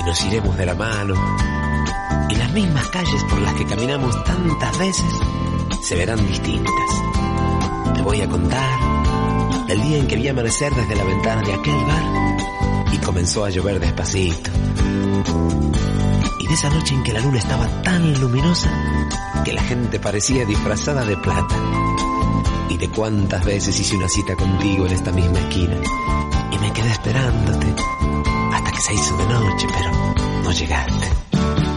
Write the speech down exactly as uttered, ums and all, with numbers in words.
nos iremos de la mano. Y las mismas calles por las que caminamos tantas veces se verán distintas. Te voy a contar el día en que vi amanecer desde la ventana de aquel bar y comenzó a llover despacito. Y de esa noche en que la luna estaba tan luminosa que la gente parecía disfrazada de plata. Y de cuántas veces hice una cita contigo en esta misma esquina y me quedé esperándote hasta que se hizo de noche, pero no llegaste.